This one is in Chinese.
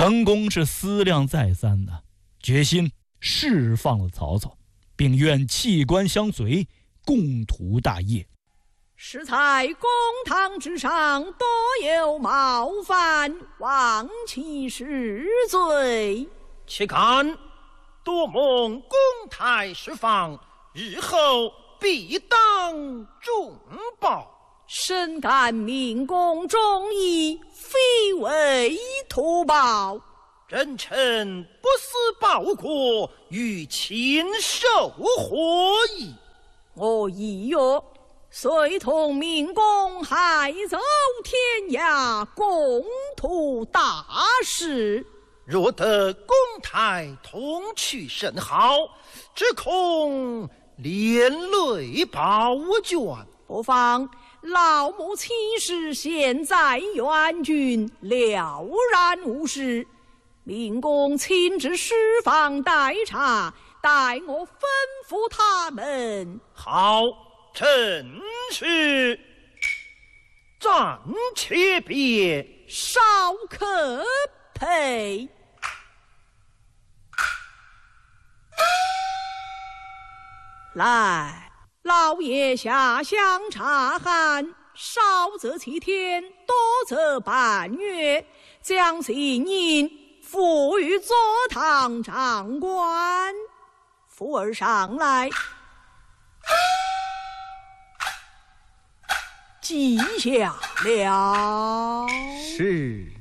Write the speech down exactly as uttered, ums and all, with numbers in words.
桓公是思量再三的，决心释放了曹操，并愿弃官相随，共图大业。 是在公堂之上多有冒犯，望其释罪。 且看，多蒙公台释放，日后必当重报。 深感明公忠义，非为图报。 人臣不思报国，与禽兽何异？ 我意曰，遂同明公海走天涯，共图大事。 若得公台同去甚好，只恐连累宝卷。 不妨老母其实现在援军，了然无事。明公亲自释放待查，待我吩咐他们。 好，臣是。暂且别， 少可陪。来，老爷下乡察罕，少则七天，多则半月，将姓您付予坐堂长官。扶儿上来，记下了。 是。